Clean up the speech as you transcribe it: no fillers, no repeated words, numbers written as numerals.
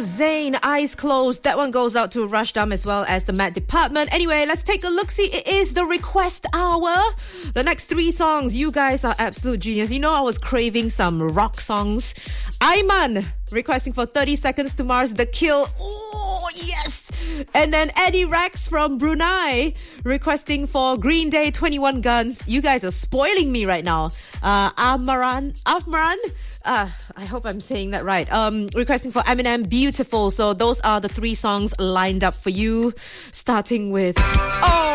Zayn, Eyes Closed. That one goes out to Rushdom as well as the Met Department. Anyway, let's take a look-see. It is the request hour. The next 3 songs, you guys are absolute genius. You know I was craving some rock songs. Aiman requesting for 30 Seconds to Mars, The Kill. Oh, yes! And then Eddie Rex from Brunei requesting for Green Day, 21 Guns. You guys are spoiling me right now. Afmaran, I hope I'm saying that right. Requesting for Eminem, Beautiful. So those are the 3 songs lined up for you, starting with... Oh!